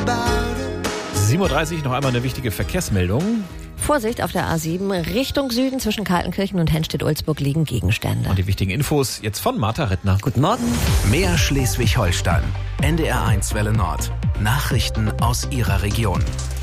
7:30 Uhr, noch einmal eine wichtige Verkehrsmeldung. Vorsicht auf der A7 Richtung Süden zwischen Kaltenkirchen und Hennstedt-Ulzburg liegen Gegenstände. Und die wichtigen Infos jetzt von Martha Rittner. Guten Morgen. Mehr Schleswig-Holstein. NDR1 Welle Nord. Nachrichten aus Ihrer Region.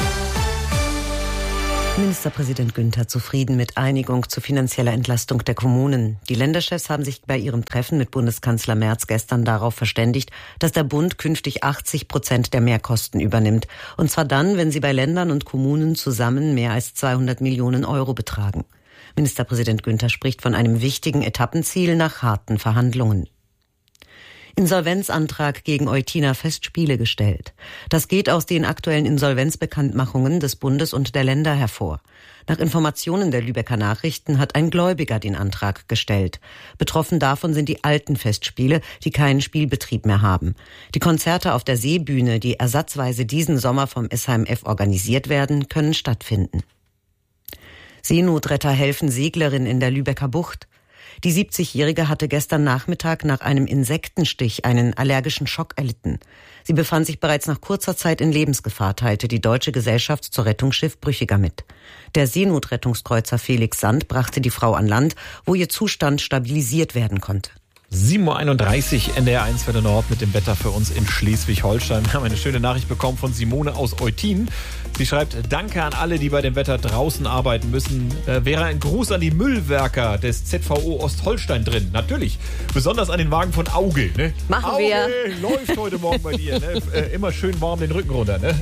Ministerpräsident Günther zufrieden mit Einigung zu finanzieller Entlastung der Kommunen. Die Länderchefs haben sich bei ihrem Treffen mit Bundeskanzler Merz gestern darauf verständigt, dass der Bund künftig 80% der Mehrkosten übernimmt. Und zwar dann, wenn sie bei Ländern und Kommunen zusammen mehr als 200 Millionen Euro betragen. Ministerpräsident Günther spricht von einem wichtigen Etappenziel nach harten Verhandlungen. Insolvenzantrag gegen Eutina Festspiele gestellt. Das geht aus den aktuellen Insolvenzbekanntmachungen des Bundes und der Länder hervor. Nach Informationen der Lübecker Nachrichten hat ein Gläubiger den Antrag gestellt. Betroffen davon sind die alten Festspiele, die keinen Spielbetrieb mehr haben. Die Konzerte auf der Seebühne, die ersatzweise diesen Sommer vom SHMF organisiert werden, können stattfinden. Seenotretter helfen Seglerin in der Lübecker Bucht. Die 70-Jährige hatte gestern Nachmittag nach einem Insektenstich einen allergischen Schock erlitten. Sie befand sich bereits nach kurzer Zeit in Lebensgefahr, teilte die Deutsche Gesellschaft zur Rettungsschiff Brüchiger mit. Der Seenotrettungskreuzer Felix Sand brachte die Frau an Land, wo ihr Zustand stabilisiert werden konnte. 7:31 Uhr, NDR1 Welle Nord mit dem Wetter für uns in Schleswig-Holstein. Wir haben eine schöne Nachricht bekommen von Simone aus Eutin. Sie schreibt, danke an alle, die bei dem Wetter draußen arbeiten müssen. Wäre ein Gruß an die Müllwerker des ZVO Ostholstein drin. Natürlich. Besonders an den Wagen von Auge. Ne? Machen Auge wir. Läuft heute Morgen bei dir. Ne? Immer schön warm den Rücken runter. Ne?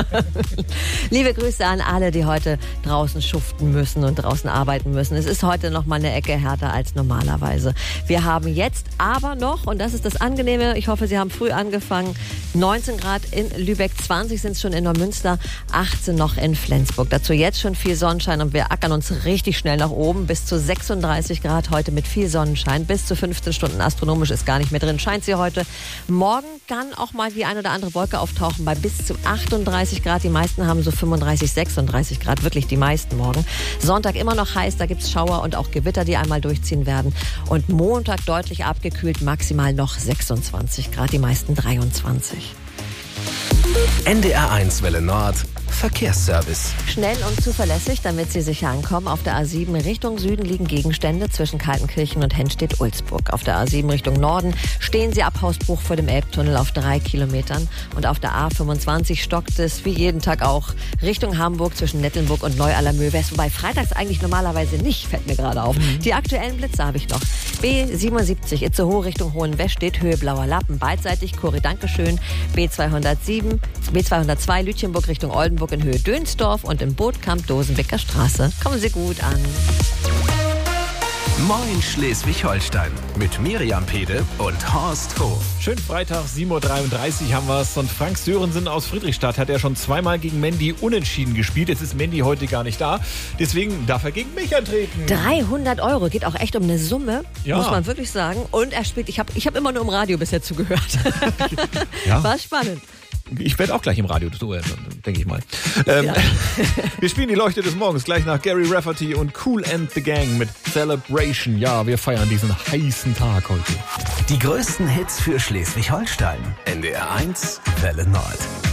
Liebe Grüße an alle, die heute draußen schuften müssen und draußen arbeiten müssen. Es ist heute noch mal eine Ecke härter als normalerweise. Wir haben jetzt aber noch, und das ist das Angenehme, ich hoffe, Sie haben früh angefangen, 19 Grad in Lübeck, 20 sind es schon in Neumünster, 18 noch in Flensburg. Dazu jetzt schon viel Sonnenschein und wir ackern uns richtig schnell nach oben. Bis zu 36 Grad heute mit viel Sonnenschein. Bis zu 15 Stunden astronomisch ist gar nicht mehr drin. Scheint sie heute. Morgen kann auch mal die ein oder andere Wolke auftauchen bei bis zu 38 Grad. Die meisten haben so 35, 36 Grad. Wirklich die meisten morgen. Sonntag immer noch heiß. Da gibt es Schauer und auch Gewitter, die einmal durchziehen werden. Und Montag deutlich abgekühlt. Maximal noch 26 Grad. Die meisten 23. NDR1 Welle Nord. Verkehrsservice. Schnell und zuverlässig, damit Sie sicher ankommen. Auf der A7 Richtung Süden liegen Gegenstände zwischen Kaltenkirchen und Hennstedt-Ulzburg. Auf der A7 Richtung Norden stehen Sie ab Hausbruch vor dem Elbtunnel auf 3 Kilometern. Und auf der A25 stockt es wie jeden Tag auch Richtung Hamburg zwischen Nettelnburg und Neu-Allermöwes. Wobei freitags eigentlich normalerweise nicht, fällt mir gerade auf. Die aktuellen Blitze habe ich noch. B77 Itzehoe Richtung Hohenwestedt, Höhe Blauer Lappen, beidseitig, Cori Dankeschön. B202 Lütjenburg Richtung Oldenburg in Höhe Dönsdorf und im Bootkamp Dosenbecker Straße. Kommen Sie gut an. Moin Schleswig-Holstein mit Miriam Pede und Horst Hof. Schön Freitag, 7:33 Uhr haben wir es. Und Frank Sörensen aus Friedrichstadt hat ja schon zweimal gegen Mandy unentschieden gespielt. Jetzt ist Mandy heute gar nicht da. Deswegen darf er gegen mich antreten. 300 Euro, geht auch echt um eine Summe, Ja. muss man wirklich sagen. Und er spielt, ich hab immer nur im Radio bisher zugehört. Ja. War spannend. Ich werde auch gleich im Radio zuhören, denke ich mal. Ja. Wir spielen die Leuchte des Morgens gleich nach Gary Rafferty und Kool and the Gang mit Celebration. Ja, wir feiern diesen heißen Tag heute. Die größten Hits für Schleswig-Holstein. NDR1 Welle Nord.